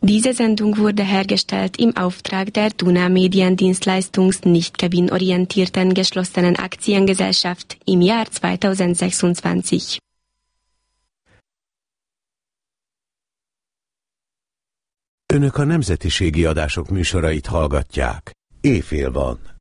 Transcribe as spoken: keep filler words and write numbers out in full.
Diese Sendung wurde hergestellt im Auftrag der Duna Mediendienstleistungs nicht gewinnorientierten geschlossenen Aktiengesellschaft im Jahr zweitausendsechsundzwanzig. Önök a nemzetiségi adások műsorait hallgatják. Éjfél van.